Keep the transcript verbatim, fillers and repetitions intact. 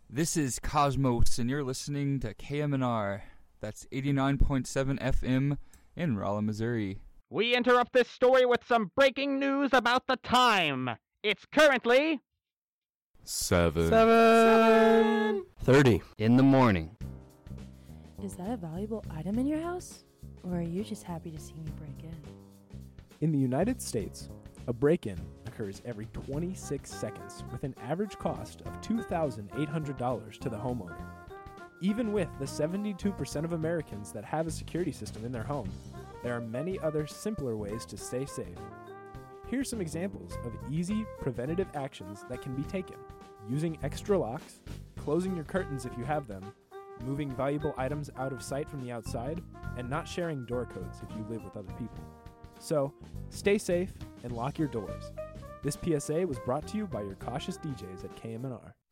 This is Cosmos, and you're listening to K M N R. That's eighty-nine point seven F M in Rolla, Missouri. We interrupt this story with some breaking news about the time. It's currently... Seven. Seven. Thirty. In the morning. Is that a valuable item in your house? Or are you just happy to see me break in? In the United States, a break-in occurs every twenty-six seconds with an average cost of two thousand eight hundred dollars to the homeowner. Even with the seventy-two percent of Americans that have a security system in their home, there are many other simpler ways to stay safe. Here's some examples of easy preventative actions that can be taken. Using extra locks, closing your curtains if you have them, moving valuable items out of sight from the outside, and not sharing door codes if you live with other people. So, stay safe and lock your doors. This P S A was brought to you by your cautious D Js at K M N R.